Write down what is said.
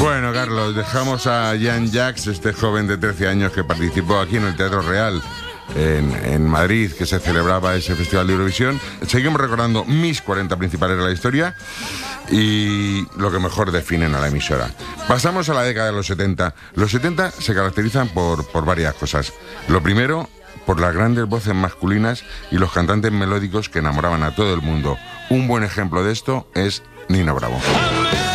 Bueno, Carlos, dejamos a Jean-Jacques, este joven de 13 años que participó aquí en el Teatro Real en Madrid, que se celebraba ese Festival de Eurovisión. Seguimos recordando mis 40 principales de la historia y lo que mejor definen a la emisora. Pasamos a la década de los 70. Los 70 se caracterizan por varias cosas. Lo primero, por las grandes voces masculinas y los cantantes melódicos que enamoraban a todo el mundo. Un buen ejemplo de esto es Nino Bravo.